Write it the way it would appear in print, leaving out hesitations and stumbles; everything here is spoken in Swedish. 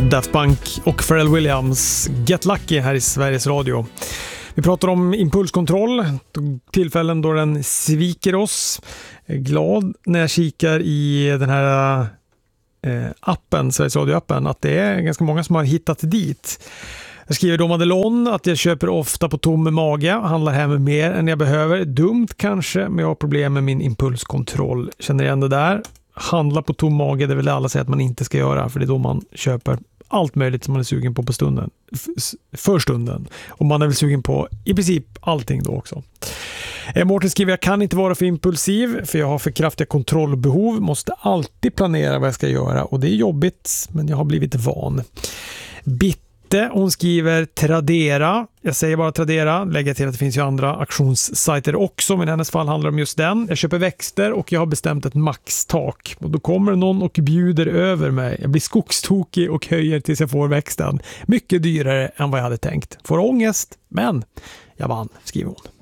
Daft Punk och Pharrell Williams, Get Lucky här i Sveriges Radio. Vi pratar om impulskontroll, tillfällen då den sviker oss. Jag är glad när jag kikar i den här appen, Sveriges Radio-appen, att det är ganska många som har hittat dit. Jag skriver då Madelon att jag köper ofta på tom mage, handlar hem mer än jag behöver. Dumt kanske, men jag har problem med min impulskontroll. Känner igen det där. Handla på tom mage, det vill alla säga att man inte ska göra, för det är då man köper allt möjligt som man är sugen på stunden. För stunden. Och man är väl sugen på i princip allting då också. Mårten skriver, jag kan inte vara för impulsiv för jag har för kraftiga kontrollbehov. Måste alltid planera vad jag ska göra och det är jobbigt, men jag har blivit van. Hon skriver Tradera. Jag säger bara Tradera. Lägger till att det finns ju andra auktionssajter också, men i hennes fall handlar det om just den. Jag köper växter och jag har bestämt ett maxtak. Och då kommer någon och bjuder över mig. Jag blir skogstokig och höjer tills jag får växten. Mycket dyrare än vad jag hade tänkt. Får ångest, men jag vann, skriver hon.